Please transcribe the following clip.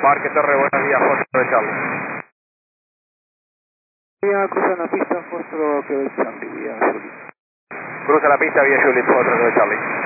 Marque Torre, buenos días, Foxtrot de Charlie. Cruza la pista, Foxtrot Quebec Charlie, vía Juliet. Cruza la pista, vía Juliet, Foxtrot de Charlie.